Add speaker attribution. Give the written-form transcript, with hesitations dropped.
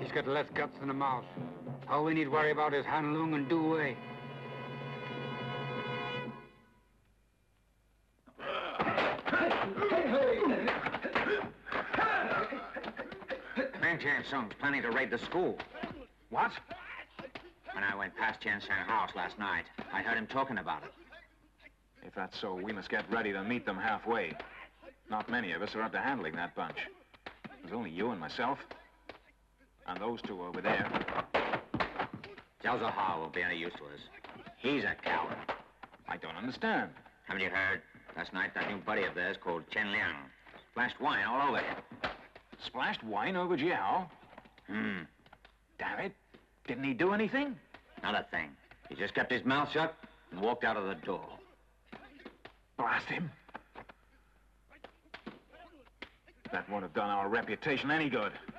Speaker 1: He's got less guts than a mouse. All we need worry about is Han Lung and Du Wei.
Speaker 2: Meng Jian Sung's planning to raid the school.
Speaker 3: What?
Speaker 2: When I went past Jian Sheng's house last night, I heard him talking about it.
Speaker 3: If that's so, we must get ready to meet them halfway. Not many of us are up to handling that bunch. There's only you and myself. And those two over there.
Speaker 2: Zhao Zihao won't be any use to us. He's a coward.
Speaker 3: I don't understand.
Speaker 2: Haven't you heard? Last night, that new buddy of theirs called Chen Liang splashed wine all over him.
Speaker 3: Splashed wine over Jiao? Damn it. Didn't he do anything?
Speaker 2: Not a thing. He just kept his mouth shut and walked out of the door.
Speaker 3: Blast him. That won't have done our reputation any good.